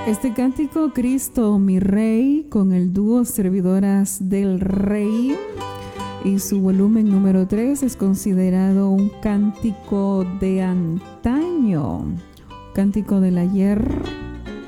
Este cántico, Cristo mi Rey, con el dúo Servidoras del Rey y su volumen número 3, es considerado un cántico de antaño, cántico del ayer,